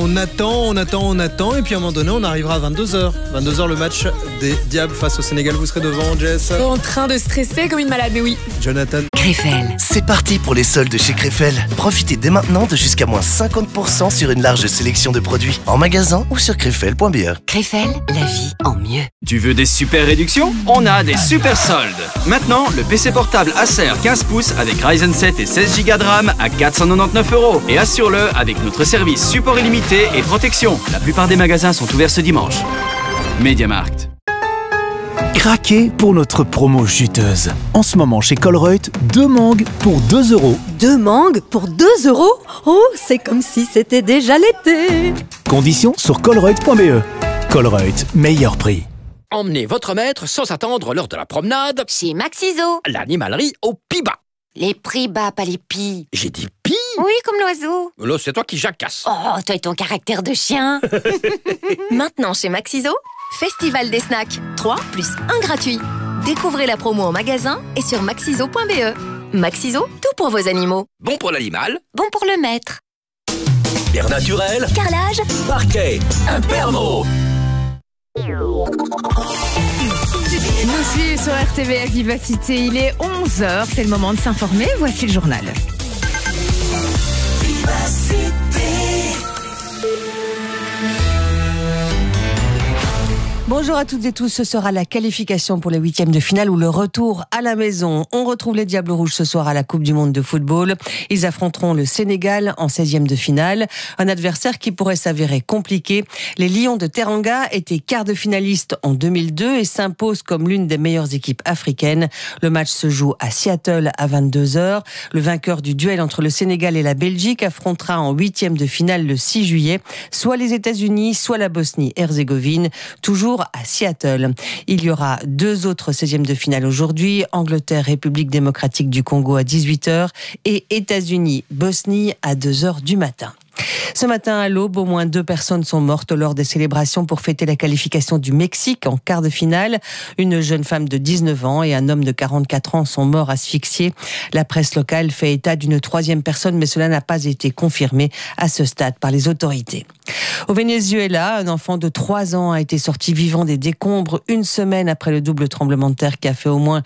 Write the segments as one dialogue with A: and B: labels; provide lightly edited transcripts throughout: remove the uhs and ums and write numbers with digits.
A: on attend, et puis à un moment donné, on arrivera à 22h. 22h, le match des Diables face au Sénégal. Vous serez devant, Jess?
B: En train de stresser comme une malade, mais oui.
A: Jonathan.
C: Krefel. C'est parti pour les soldes chez Krefel. Profitez dès maintenant de jusqu'à moins 50% sur une large sélection de produits en magasin ou sur krefel.be.
D: Krefel, la vie en mieux.
E: Tu veux des super réductions? On a des super soldes. Maintenant, le PC portable Acer 15 pouces avec Ryzen 7 et 16 Go de RAM à 499 €. Et assure-le avec notre service support illimité et protection. La plupart des magasins sont ouverts ce dimanche. MediaMarkt.
F: Craquez pour notre promo juteuse. En ce moment chez Colruyt, 2 mangues pour 2 €.
G: 2 mangues pour 2 €? Oh, c'est comme si c'était déjà l'été.
F: Conditions sur colruyt.be. Colruyt, meilleur prix.
H: Emmenez votre maître sans attendre l'heure de la promenade.
D: Chez Maxiso.
H: L'animalerie au prix bas.
D: Les prix bas, pas les pis.
H: J'ai dit pis?
D: Oui, comme l'oiseau.
H: Là, c'est toi qui jacasse.
D: Oh, toi et ton caractère de chien.
G: Maintenant chez Maxiso, Festival des snacks. 3 plus 1 gratuit. Découvrez la promo en magasin et sur maxiso.be. Maxiso, tout pour vos animaux.
H: Bon pour l'animal.
D: Bon pour le maître.
H: L'air naturel.
G: Carrelage.
H: Parquet. Impermo.
B: Nous suivons sur RTBF Vivacité. Il est 11h, c'est le moment de s'informer. Voici le journal.
I: Bonjour à toutes et tous, ce sera la qualification pour les 8e de finale ou le retour à la maison. On retrouve les Diables Rouges ce soir à la Coupe du Monde de football. Ils affronteront le Sénégal en 16e de finale. Un adversaire qui pourrait s'avérer compliqué. Les Lions de Teranga étaient quart de finaliste en 2002 et s'imposent comme l'une des meilleures équipes africaines. Le match se joue à Seattle à 22h. Le vainqueur du duel entre le Sénégal et la Belgique affrontera en 8e de finale le 6 juillet, soit les États-Unis, soit la Bosnie-Herzégovine, toujours à Seattle. Il y aura 2 autres 16e de finale aujourd'hui, Angleterre, République démocratique du Congo à 18h et États-Unis, Bosnie à 2h du matin. Ce matin à l'aube, au moins 2 personnes sont mortes lors des célébrations pour fêter la qualification du Mexique en quart de finale. Une jeune femme de 19 ans et un homme de 44 ans sont morts asphyxiés. La presse locale fait état d'une 3e personne, mais cela n'a pas été confirmé à ce stade par les autorités. Au Venezuela, un enfant de 3 ans a été sorti vivant des décombres 1 semaine après le double tremblement de terre qui a fait au moins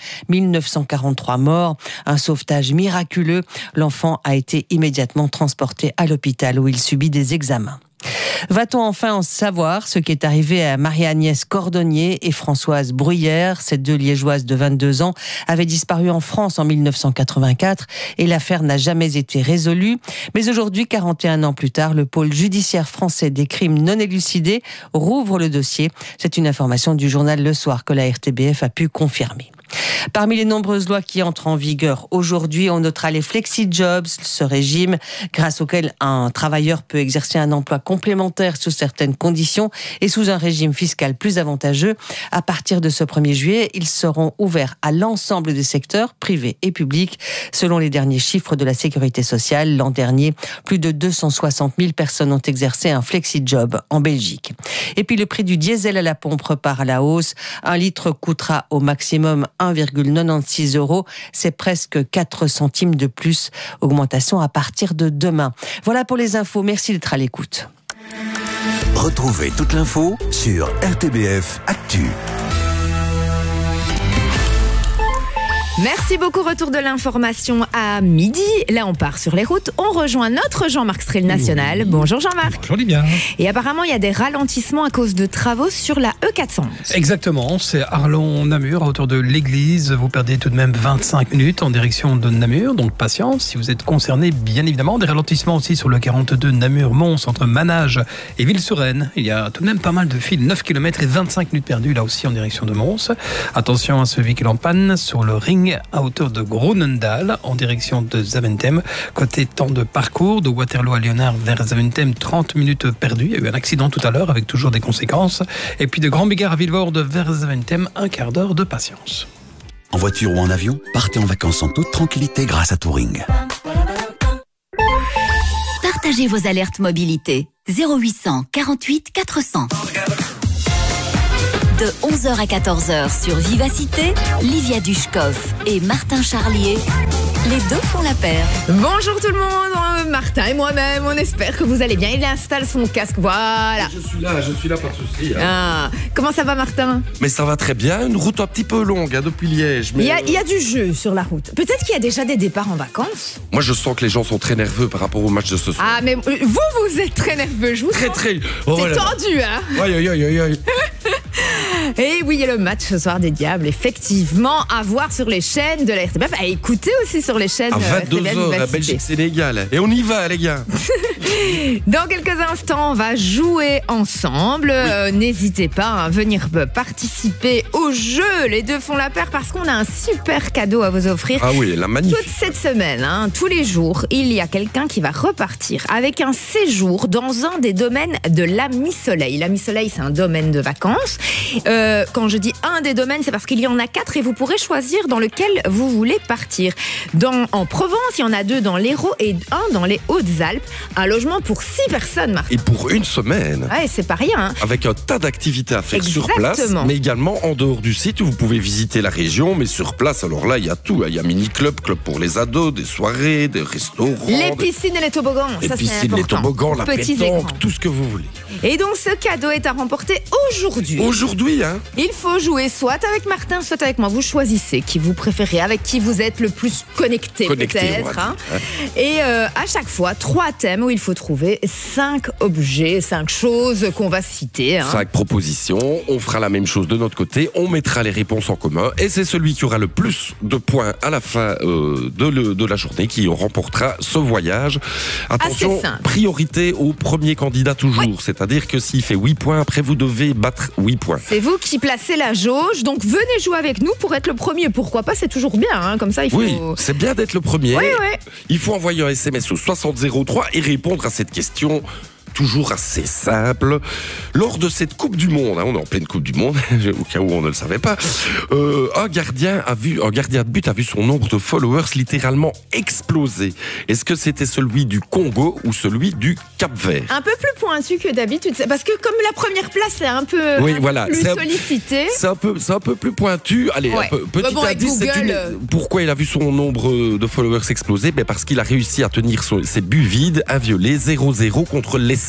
I: 1943 morts. Un sauvetage miraculeux. L'enfant a été immédiatement transporté à l'hôpital où il subit des examens. Va-t-on enfin en savoir ce qui est arrivé à Marie-Agnès Cordonnier et Françoise Bruyère? Ces 2 Liégeoises de 22 ans avaient disparu en France en 1984 et l'affaire n'a jamais été résolue. Mais aujourd'hui, 41 ans plus tard, le pôle judiciaire français des crimes non élucidés rouvre le dossier. C'est une information du journal Le Soir que la RTBF a pu confirmer. Parmi les nombreuses lois qui entrent en vigueur aujourd'hui, on notera les flexi-jobs, ce régime grâce auquel un travailleur peut exercer un emploi complémentaire sous certaines conditions et sous un régime fiscal plus avantageux. À partir de ce 1er juillet, ils seront ouverts à l'ensemble des secteurs, privés et publics. Selon les derniers chiffres de la Sécurité sociale, l'an dernier, plus de 260 000 personnes ont exercé un flexi-job en Belgique. Et puis le prix du diesel à la pompe repart à la hausse. 1 litre coûtera au maximum 1,96 €. C'est presque 4 centimes de plus. Augmentation à partir de demain. Voilà pour les infos. Merci d'être à l'écoute.
J: Retrouvez toute l'info sur RTBF Actu.
B: Merci beaucoup, retour de l'information à midi. Là, on part sur les routes. On rejoint notre Jean-Marc Strel national. Bonjour Jean-Marc.
K: Bonjour Libia.
B: Et apparemment, il y a des ralentissements à cause de travaux sur la E400.
K: Exactement, c'est Arlon-Namur, à hauteur de l'église. Vous perdez tout de même 25 minutes en direction de Namur, donc patience si vous êtes concerné, bien évidemment. Des ralentissements aussi sur le 42 Namur-Mons, entre Manage et Ville-sur-Aisne. Il y a tout de même pas mal de fils, 9 km et 25 minutes perdues, là aussi en direction de Mons. Attention à ce véhicule en panne sur le ring à hauteur de Groenendaal en direction de Zaventem. Côté temps de parcours, de Waterloo à Léonard vers Zaventem, 30 minutes perdues. Il y a eu un accident tout à l'heure avec toujours des conséquences. Et puis de Grand-Bigard à Villevorde vers Zaventem, un quart d'heure de patience.
J: En voiture ou en avion, partez en vacances en toute tranquillité grâce à Touring.
D: Partagez vos alertes mobilité. 0800 48 400. De 11h à 14h sur Vivacité, Livia Dushkov et Martin Charlier Les deux font la paire.
B: Bonjour tout le monde, Martin et moi-même, on espère que vous allez bien. Il installe son casque, voilà.
L: Je suis là, pas de souci.
B: Ah, comment ça va Martin?
L: Mais ça va très bien, une route un petit peu longue depuis Liège. Mais
B: il y a du jeu sur la route. Peut-être qu'il y a déjà des départs en vacances.
L: Moi je sens que les gens sont très nerveux par rapport au match de ce soir.
B: Ah mais vous êtes très nerveux, je vous sens.
L: Très. Oh,
B: c'est tendu, hein.
L: Aïe.
B: Et oui, il y a le match ce soir des Diables, effectivement, à voir sur les chaînes de la RTBF, à écouter aussi sur les chaînes
L: à 22h, la Belgique-Sénégal. Et on y va, les gars.
B: Dans quelques instants, on va jouer ensemble. N'hésitez pas à venir participer au jeu. Les deux font la paire parce qu'on a un super cadeau à vous offrir.
L: Ah oui, la magnifique.
B: Toute cette semaine, tous les jours, il y a quelqu'un qui va repartir avec un séjour dans un des domaines de l'Ami Soleil. L'Ami Soleil, c'est un domaine de vacances. Quand je dis un des domaines, c'est parce qu'il y en a 4 et vous pourrez choisir dans lequel vous voulez partir. En Provence, il y en a 2 dans l'Hérault et 1 dans les Hautes-Alpes. Un logement pour 6 personnes, Marc.
L: Et pour une semaine.
B: Ouais, c'est pas rien.
L: Avec un tas d'activités à faire sur place, mais également en dehors du site où vous pouvez visiter la région. Mais sur place, alors là, il y a tout. Il y a mini-club, club pour les ados, des soirées, des restaurants.
B: Les piscines et les toboggans,
L: les
B: ça
L: piscines,
B: c'est important.
L: Les toboggans, la pétanque, tout ce que vous voulez.
B: Et donc ce cadeau est à remporter aujourd'hui.
L: Aujourd'hui, hein.
B: Il faut jouer soit avec Martin, soit avec moi. Vous choisissez qui vous préférez, avec qui vous êtes le plus connecté peut-être. Et à chaque fois, 3 thèmes où il faut trouver 5 objets, 5 choses qu'on va citer.
L: 5 propositions. On fera la même chose de notre côté. On mettra les réponses en commun. Et c'est celui qui aura le plus de points à la fin de la journée qui remportera ce voyage. Attention, priorité au premier candidat toujours. Oui. C'est-à-dire que s'il fait 8 points, après vous devez battre 8 points.
B: C'est vous qui placez la jauge. Donc venez jouer avec nous pour être le premier. Pourquoi pas, c'est toujours bien. Comme ça, il faut...
L: Oui, c'est bien d'être le premier.
B: Oui.
L: Il faut envoyer un SMS au 6003 et répondre à cette question. Toujours assez simple. Lors de cette Coupe du Monde, on est en pleine Coupe du Monde, au cas où on ne le savait pas, un gardien de but a vu son nombre de followers littéralement exploser. Est-ce que c'était celui du Congo ou celui du Cap-Vert?
B: Un peu plus pointu que d'habitude, parce que comme la première place est un peu, plus sollicitée.
L: C'est un peu plus pointu. Allez, petit indice, pourquoi il a vu son nombre de followers exploser? Parce qu'il a réussi à tenir ses buts vides, inviolés, 0-0 contre l'Espagne.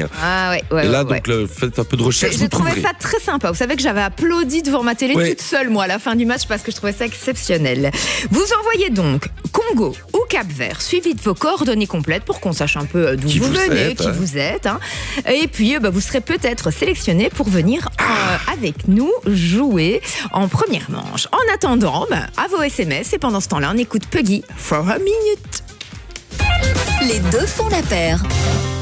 B: Ah ouais.
L: Et là, donc, faites un peu de recherche.
B: J'ai trouvé ça très sympa. Vous savez que j'avais applaudi devant ma télé toute seule, moi, à la fin du match, parce que je trouvais ça exceptionnel. Vous envoyez donc Congo ou Cap-Vert, suivi de vos coordonnées complètes pour qu'on sache un peu d'où vous venez, qui vous êtes. Et puis, vous serez peut-être sélectionné pour venir avec nous jouer en première manche. En attendant, à vos SMS, et pendant ce temps-là, on écoute Puggy for a Minute.
D: Les deux font la paire.